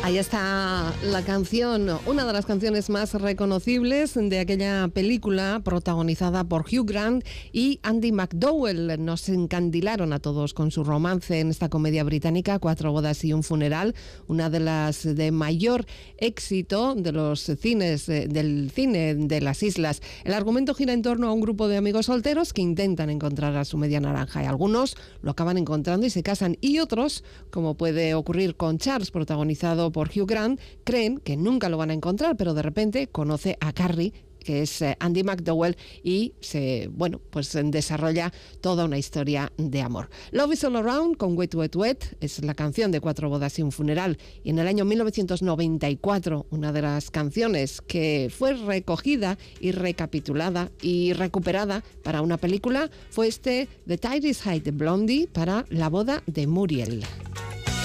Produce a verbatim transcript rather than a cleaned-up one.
Ahí está la canción, una de las canciones más reconocibles de aquella película protagonizada por Hugh Grant y Andie MacDowell. Nos encandilaron a todos con su romance en esta comedia británica, Cuatro bodas y un funeral, una de las de mayor éxito de los cines, del cine de las islas. El argumento gira en torno a un grupo de amigos solteros que intentan encontrar a su media naranja, y algunos lo acaban encontrando y se casan, y otros, como puede ocurrir con Charles, protagonizado por Hugh Grant, creen que nunca lo van a encontrar, pero de repente conoce a Carrie, que es Andie MacDowell, y se, bueno, pues desarrolla toda una historia de amor. Love is All Around con Wet, Wet, Wet es la canción de Cuatro bodas y un funeral, y en el año mil novecientos noventa y cuatro una de las canciones que fue recogida y recapitulada y recuperada para una película fue este The Tide is High de Blondie para La boda de Muriel.